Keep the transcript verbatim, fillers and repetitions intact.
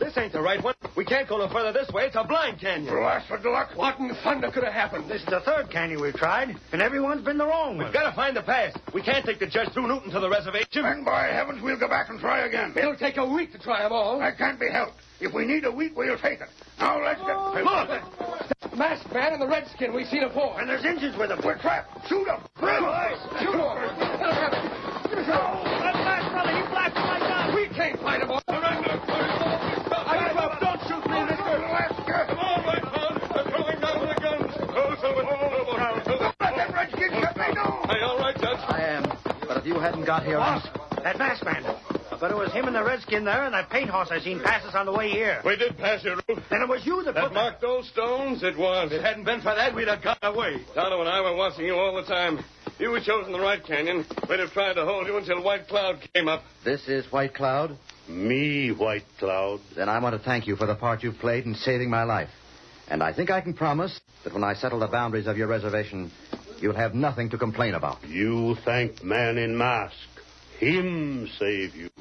This ain't the right one. We can't go no further this way. It's a blind canyon. Blast for luck. What in thunder could have happened? This is the third canyon we've tried, and everyone's been the wrong one. We've got to find the pass. We can't take the judge through Newton to the reservation. And by heavens, we'll go back and try again. It'll take a week to try them all. That can't be helped. If we need a week, we'll take it. Now, let's get... Oh, look! The masked man and the redskin we've seen before. And there's Indians with them. We're trapped. Shoot them. Shoot them. Shoot them. Give us a... That masked brother, he blasted my gun. We can't fight them all. Surrender. I give up. Don't shoot me, mister. Come on, right, man. They're throwing down the guns. Those are with all Let them redskins shut me down. Hey, all right, Judge. I am. But if you hadn't got here... Boss, that masked man. But it was him and the redskin there and that paint horse I seen pass us on the way here. We did pass you, Ruth. Then it was you that, That put marked those stones? It was. If it hadn't been for that, we'd have got away. Tonto and I were watching you all the time. You were chosen the right canyon. We'd have tried to hold you until White Cloud came up. This is White Cloud? Me, White Cloud. Then I want to thank you for the part you've played in saving my life. And I think I can promise that when I settle the boundaries of your reservation, you'll have nothing to complain about. You thank man in mask. Him save you.